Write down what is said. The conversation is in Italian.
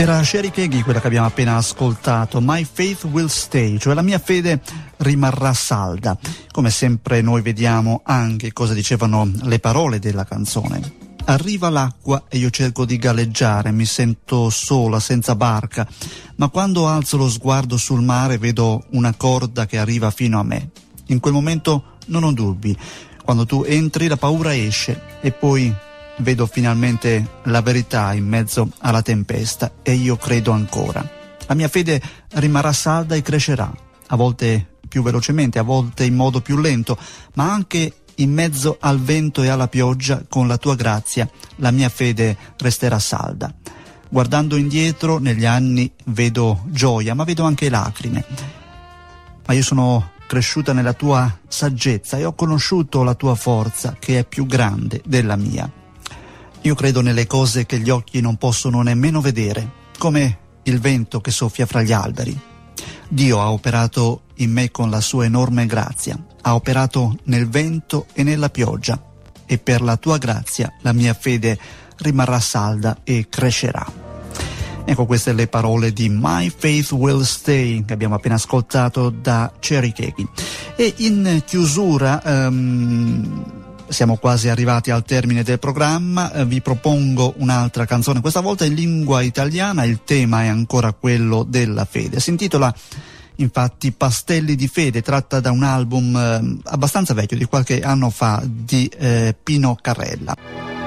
Era Sherry Keghi quella che abbiamo appena ascoltato, My Faith Will Stay, cioè la mia fede rimarrà salda. Come sempre noi vediamo anche cosa dicevano le parole della canzone. Arriva l'acqua e io cerco di galleggiare, mi sento sola, senza barca, ma quando alzo lo sguardo sul mare vedo una corda che arriva fino a me. In quel momento non ho dubbi, quando tu entri la paura esce e poi vedo finalmente la verità in mezzo alla tempesta e io credo ancora. La mia fede rimarrà salda e crescerà, a volte più velocemente, a volte in modo più lento, ma anche in mezzo al vento e alla pioggia, con la tua grazia, la mia fede resterà salda. Guardando indietro negli anni vedo gioia, ma vedo anche lacrime. Ma io sono cresciuta nella tua saggezza e ho conosciuto la tua forza, che è più grande della mia. Io credo nelle cose che gli occhi non possono nemmeno vedere, come il vento che soffia fra gli alberi. Dio ha operato in me con la sua enorme grazia, ha operato nel vento e nella pioggia, e per la tua grazia la mia fede rimarrà salda e crescerà. Ecco, queste le parole di My Faith Will Stay che abbiamo appena ascoltato da Sherry Keghi. E in chiusura siamo quasi arrivati al termine del programma, vi propongo un'altra canzone, questa volta in lingua italiana. Il tema è ancora quello della fede, si intitola infatti Pastelli di fede, tratta da un album abbastanza vecchio, di qualche anno fa, di Pino Carrella.